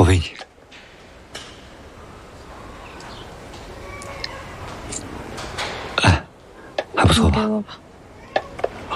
喂你。哎，还不错吧？ 给我吧。